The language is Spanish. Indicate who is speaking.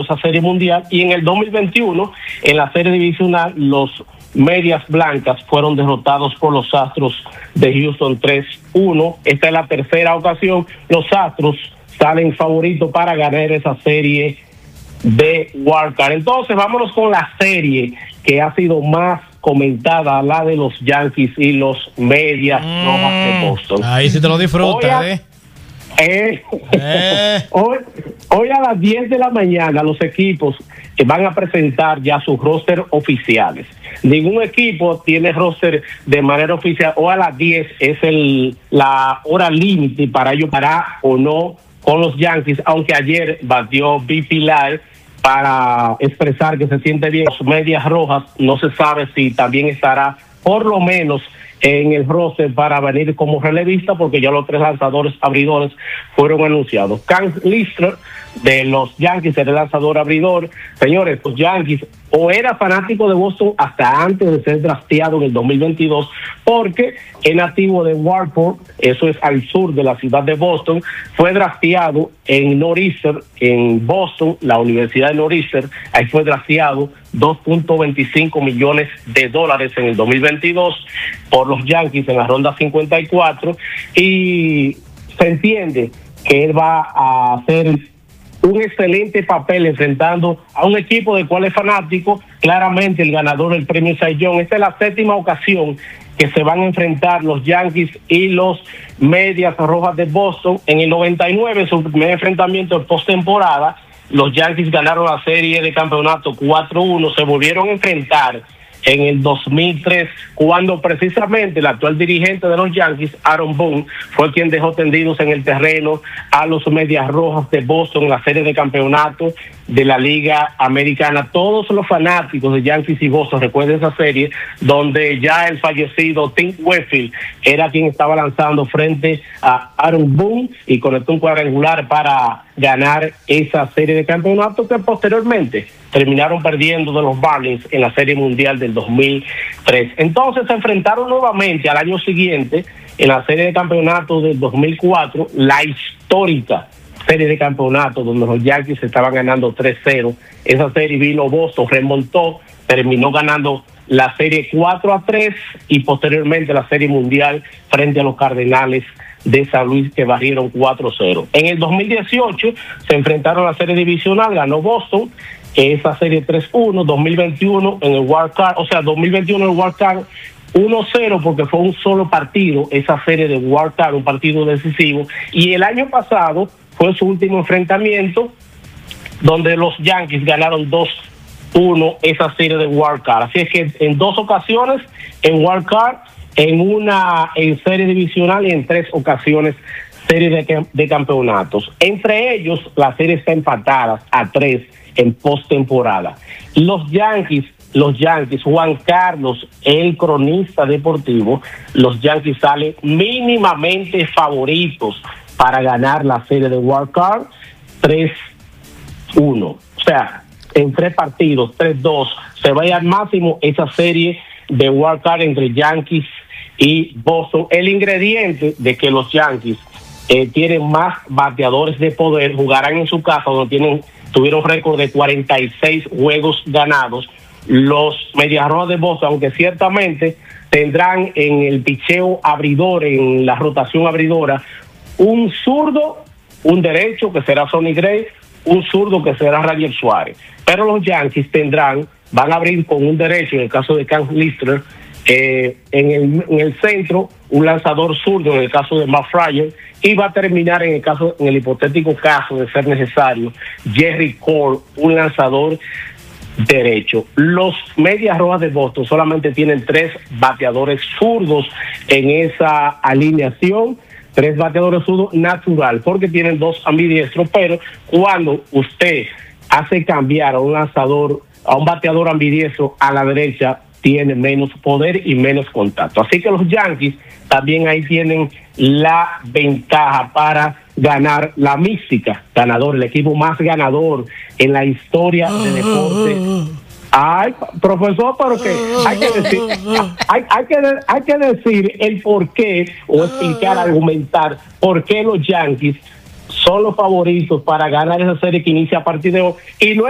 Speaker 1: esa serie mundial, y en el 2021 en la serie divisional los Medias Blancas fueron derrotados por los Astros de Houston 3-1. Esta es la tercera ocasión. Los Astros salen favoritos para ganar esa serie de wildcard. Entonces vámonos con la serie que ha sido más comentada, la de los Yankees y los Medias Rojas de Boston.
Speaker 2: Ahí sí te lo disfrutas,
Speaker 1: Hoy a las 10 de la mañana los equipos van a presentar ya sus roster oficiales. Ningún equipo tiene roster de manera oficial. Hoy a las 10 es la hora límite para ellos parar o no con los Yankees, aunque ayer batió B.P. Live para expresar que se siente bien. Los Medias Rojas no se sabe si también estará por lo menos en el roster para venir como relevista, porque ya los 3 lanzadores abridores fueron anunciados. Kyle Lester de los Yankees era el lanzador abridor. Señores, los Yankees o era fanático de Boston hasta antes de ser drafteado en el 2022, porque es nativo de Warport, eso es al sur de la ciudad de Boston. Fue drafteado en Northeastern, en Boston, la Universidad de Northeastern. Ahí fue drafteado $2.25 millones en el 2022 por los Yankees en la ronda 54, y se entiende que él va a hacer un excelente papel enfrentando a un equipo del cual es fanático, claramente el ganador del premio Cy Young. Esta es la 7ª ocasión que se van a enfrentar los Yankees y los Medias Rojas de Boston. En el 99, su primer enfrentamiento en postemporada, los Yankees ganaron la serie de campeonato 4-1, se volvieron a enfrentar en el 2003, cuando precisamente el actual dirigente de los Yankees, Aaron Boone, fue quien dejó tendidos en el terreno a los Medias Rojas de Boston en la serie de campeonato de la Liga Americana. Todos los fanáticos de Yankees y Boston recuerden esa serie donde ya el fallecido Tim Wakefield era quien estaba lanzando frente a Aaron Boone y conectó un cuadrangular para ganar esa serie de campeonato, que posteriormente terminaron perdiendo de los Marlins en la Serie Mundial del 2003. Entonces se enfrentaron nuevamente al año siguiente en la Serie de Campeonato del 2004, la histórica Serie de Campeonato donde los Yankees estaban ganando 3-0. Esa serie vino Boston, remontó, terminó ganando la serie 4-3 y posteriormente la Serie Mundial frente a los Cardenales de San Luis, que barrieron 4-0. En el 2018 se enfrentaron a la serie divisional, ganó Boston esa serie 3-1, 2021 en el Wild Card, 2021 en el Wild Card 1-0 porque fue un solo partido, esa serie de Wild Card, un partido decisivo, y el año pasado fue su último enfrentamiento donde los Yankees ganaron 2-1 esa serie de Wild Card. Así es que en 2 ocasiones en Wild Card, en serie divisional y en 3 ocasiones serie de campeonatos. Entre ellos, la serie está empatada a 3 en postemporada. Los Yankees, Juan Carlos, el cronista deportivo, los Yankees salen mínimamente favoritos para ganar la serie de Wild Card 3-1. O sea, en 3 partidos, 3-2, se vaya al máximo esa serie de Wild Card entre Yankees y Boston. El ingrediente de que los Yankees tienen más bateadores de poder, jugarán en su casa donde tuvieron récord de 46 juegos ganados. Los Medias Rojas de Boston, aunque ciertamente tendrán en el picheo abridor, en la rotación abridora, un zurdo, un derecho que será Sonny Gray, un zurdo que será Ranger Suárez. Pero los Yankees van a abrir con un derecho, en el caso de Kyle Lester, en el centro, un lanzador zurdo, en el caso de Matt Fryer, y va a terminar en el hipotético caso de ser necesario, Jerry Cole, un lanzador derecho. Los Medias Rojas de Boston solamente tienen 3 bateadores zurdos en esa alineación, 3 bateadores zurdos natural, porque tienen 2 ambidiestros, pero cuando usted hace cambiar a un bateador ambidiestro a la derecha, tiene menos poder y menos contacto. Así que los Yankees también ahí tienen la ventaja para ganar la mística ganador, el equipo más ganador en la historia de deporte. Ay, profesor, pero que hay que decir el por qué, o explicar, argumentar por qué los Yankees son los favoritos para ganar esa serie que inicia a partir de hoy. Y no